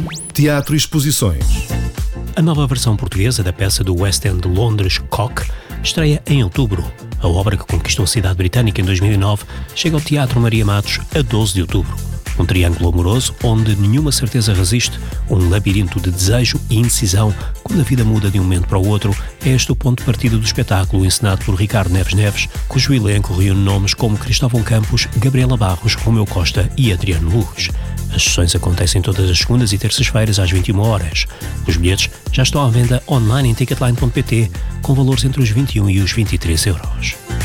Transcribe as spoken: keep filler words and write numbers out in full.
Teatro e exposições. A nova versão portuguesa da peça do West End de Londres, Cock, estreia em outubro. A obra, que conquistou a cidade britânica em dois mil e nove, chega ao Teatro Maria Matos a doze de outubro. Um triângulo amoroso onde nenhuma certeza resiste, um labirinto de desejo e indecisão quando a vida muda de um momento para o outro, é este o ponto de partida do espetáculo encenado por Ricardo Neves Neves, cujo elenco reúne nomes como Cristóvão Campos, Gabriela Barros, Romeu Costa e Adriano Luz. As sessões acontecem todas as segundas e terças-feiras às vinte e uma horas. Os bilhetes já estão à venda online em ticketline ponto pt, com valores entre os vinte e um e os vinte e três euros.